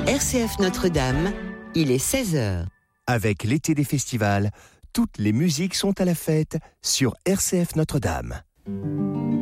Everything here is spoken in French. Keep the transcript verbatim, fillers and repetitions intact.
R C F Notre-Dame, il est seize heures. Avec l'été des festivals, toutes les musiques sont à la fête sur R C F Notre-Dame.